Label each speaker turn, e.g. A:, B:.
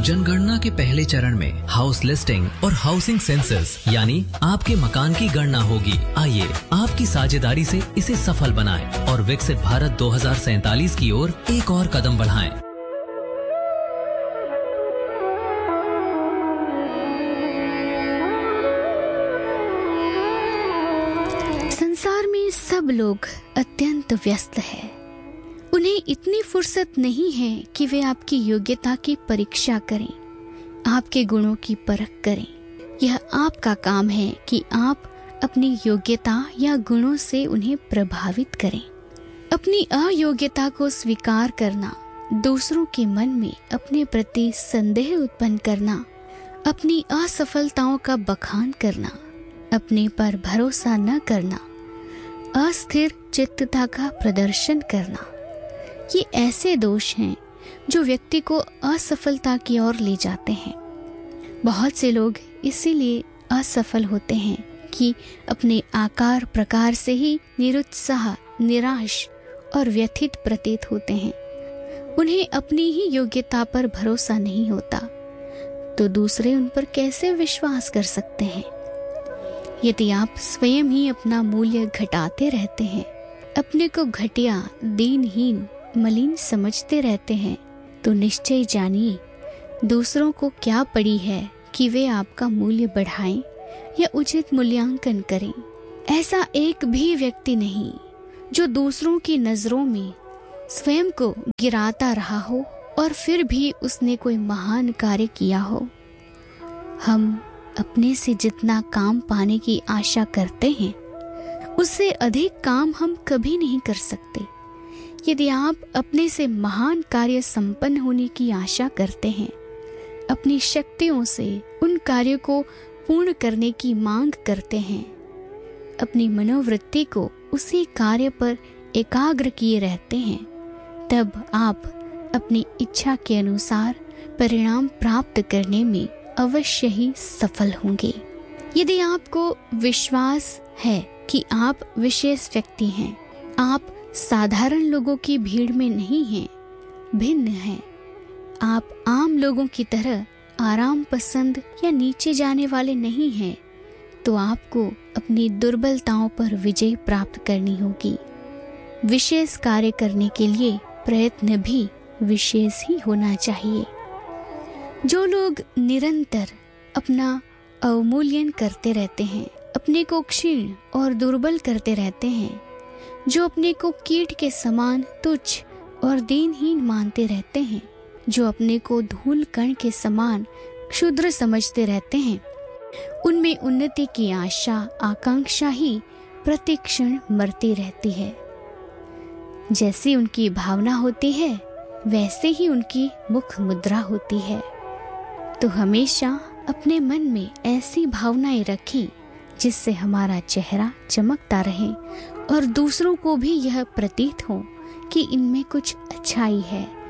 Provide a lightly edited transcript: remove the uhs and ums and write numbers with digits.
A: जनगणना के पहले चरण में हाउस लिस्टिंग और हाउसिंग सेंसस यानी आपके मकान की गणना होगी। आइए आपकी साझेदारी से इसे सफल बनाएं और विकसित भारत 2047 की ओर एक और कदम बढ़ाएं।
B: संसार में सब लोग अत्यंत व्यस्त हैं। उन्हें इतनी फुर्सत नहीं है कि वे आपकी योग्यता की परीक्षा करें, आपके गुणों की परख करें। यह आपका काम है कि आप अपनी योग्यता या गुणों से उन्हें प्रभावित करें। अपनी अयोग्यता को स्वीकार करना, दूसरों के मन में अपने प्रति संदेह उत्पन्न करना, अपनी असफलताओं का बखान करना, अपने पर भरोसा न करना, अस्थिर चित्तता का प्रदर्शन करना, ये ऐसे दोष हैं जो व्यक्ति को असफलता की ओर ले जाते हैं। बहुत से लोग इसीलिए असफल होते हैं कि अपने आकार प्रकार से ही निरुत्साह, निराश और व्यथित प्रतीत होते हैं। उन्हें अपनी ही योग्यता पर भरोसा नहीं होता, तो दूसरे उन पर कैसे विश्वास कर सकते हैं? यदि आप स्वयं ही अपना मूल्य घटाते रहते हैं, अपने को घटिया, दीनहीन, मलिन समझते रहते हैं, तो निश्चय जानिए दूसरों को क्या पड़ी है कि वे आपका मूल्य बढ़ाएं या उचित मूल्यांकन करें। ऐसा एक भी व्यक्ति नहीं जो दूसरों की नजरों में स्वयं को गिराता रहा हो और फिर भी उसने कोई महान कार्य किया हो। हम अपने से जितना काम पाने की आशा करते हैं, उससे अधिक काम हम कभी नहीं कर सकते। यदि आप अपने से महान कार्य संपन्न होने की आशा करते हैं, अपनी शक्तियों से उन कार्यों को पूर्ण करने की मांग करते हैं, अपनी मनोवृत्ति को उसी कार्य पर एकाग्र किए रहते हैं, तब आप अपनी इच्छा के अनुसार परिणाम प्राप्त करने में अवश्य ही सफल होंगे। यदि आपको विश्वास है कि आप विशेष व्यक्ति हैं, आप साधारण लोगों की भीड़ में नहीं हैं, भिन्न हैं, आप आम लोगों की तरह आराम पसंद या नीचे जाने वाले नहीं हैं, तो आपको अपनी दुर्बलताओं पर विजय प्राप्त करनी होगी। विशेष कार्य करने के लिए प्रयत्न भी विशेष ही होना चाहिए। जो लोग निरंतर अपना अवमूल्यन करते रहते हैं, अपने को क्षीण और दुर्बल करते रहते हैं, जो अपने को कीट के समान तुच्छ और दीनहीन मानते रहते हैं, जो अपने को धूल कण के समान क्षुद्र समझते रहते हैं, उनमें उन्नति की आशा आकांक्षा ही प्रतिक्षण मरती रहती है। जैसी उनकी भावना होती है, वैसे ही उनकी मुख मुद्रा होती है। तो हमेशा अपने मन में ऐसी भावनाएं रखें जिससे हमारा चेहरा चमकता रहे और दूसरों को भी यह प्रतीत हो कि इनमें कुछ अच्छाई है,